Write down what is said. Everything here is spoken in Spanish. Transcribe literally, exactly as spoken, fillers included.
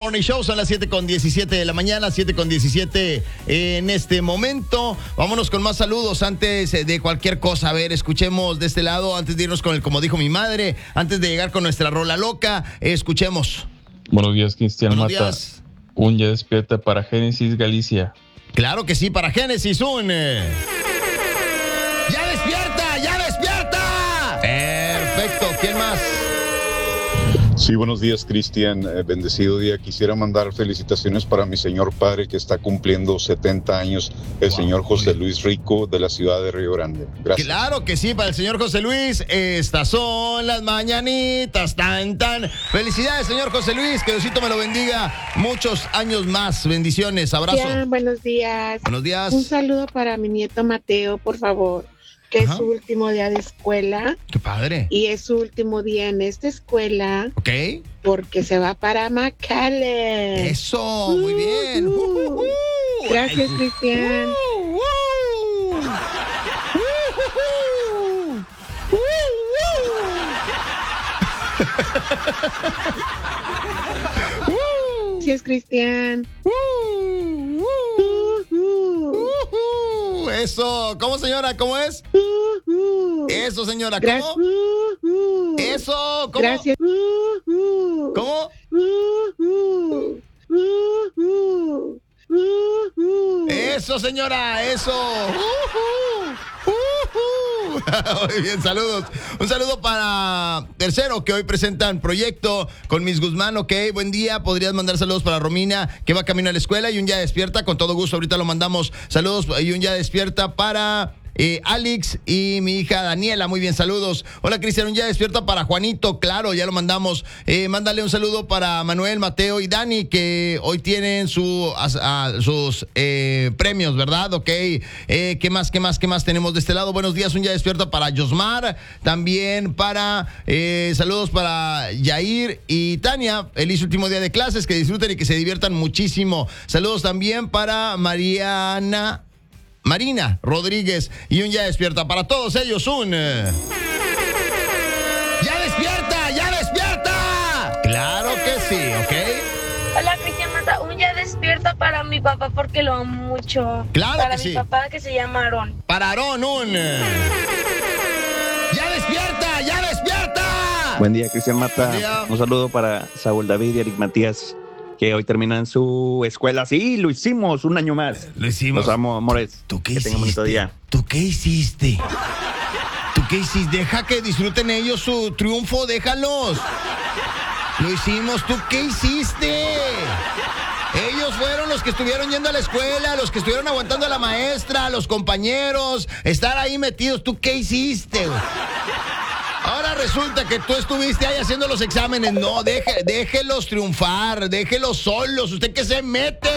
Morning Show. Son las siete con diecisiete de la mañana, siete con diecisiete en este momento. Vámonos con más saludos antes de cualquier cosa. A ver, escuchemos de este lado, antes de irnos con el como dijo mi madre, antes de llegar con nuestra rola loca, escuchemos. Buenos días, Cristian Buenos Mata. días. Un ya despierta para Génesis Galicia. Claro que sí, para Génesis, un... eh, ¡Ya despierta! ¡Ya despierta! Perfecto, ¿quién más? Sí, buenos días, Cristian. Eh, bendecido día. Quisiera mandar felicitaciones para mi señor padre que está cumpliendo setenta años, el Wow, señor José bien. Luis Rico de la ciudad de Río Grande. Gracias. Claro que sí, para el señor José Luis. Estas son las mañanitas, tan, tan. Felicidades, señor José Luis. Que Diosito me lo bendiga. Muchos años más. Bendiciones. Abrazo. Ya, buenos días. Buenos días. Un saludo para mi nieto Mateo, por favor, que Ajá. es su último día de escuela Qué padre. y es su último día en esta escuela Ok. porque se va para McAllen. Eso, muy bien. Uh, Uh, uh, uh. Gracias, Ay, Cristian. uh, uh. Uh, uh. Uh, uh. Gracias, Cristian. Uh, uh. Uh, uh. Uh, eso, ¿cómo señora? ¿Cómo es? Uh, uh. Eso señora, Gra- ¿cómo? uh, uh. Eso, ¿cómo? Gracias. Uh, uh. ¿Cómo? Uh, uh. Uh, uh. Uh, uh. Eso señora, eso. Uh, uh, uh, uh. Muy bien, saludos. Un saludo para Tercero, que hoy presentan proyecto con Miss Guzmán. Ok, buen día. Podrías mandar saludos para Romina, que va camino a la escuela, y un ya despierta. Con todo gusto, ahorita lo mandamos. Saludos y un ya despierta para eh, Alex y mi hija Daniela. Muy bien, saludos. Hola, Cristian, un ya despierta para Juanito. Claro, ya lo mandamos. Eh, mándale un saludo para Manuel, Mateo y Dani, que hoy tienen su, a, a, sus eh, premios, ¿verdad? Ok. Eh, ¿Qué más, qué más, qué más tenemos de este lado? Buenos días, un ya despierta para Yosmar. También para, eh, saludos para Yair y Tania. Feliz último día de clases. Que disfruten y que se diviertan muchísimo. Saludos también para Mariana... Marina Rodríguez y un ya despierta para todos ellos un eh, ¡ya despierta! ¡Ya despierta! Claro que sí, ¿ok? Hola, Cristian Mata. Un ya despierta para mi papá porque lo amo mucho. Claro para que mi sí. papá que se llama Aarón. Para Aarón un eh, ¡ya despierta! ¡Ya despierta! Buen día, Cristian Mata. Buen día. Un saludo para Saúl David y Eric Matías, que hoy terminan su escuela. Sí, lo hicimos un año más. Lo hicimos. Los amo, amores. ¿Tú qué que tengan bonito hiciste? día. ¿Tú qué hiciste? ¿Tú qué hiciste? Deja que disfruten ellos su triunfo, déjalos. Lo hicimos, ¿tú qué hiciste? Ellos fueron los que estuvieron yendo a la escuela, los que estuvieron aguantando a la maestra, a los compañeros, estar ahí metidos. ¿Tú qué hiciste, güey? Ahora resulta que tú estuviste ahí haciendo los exámenes. No, deje, déjelos triunfar, déjelos solos. ¿Usted qué se mete?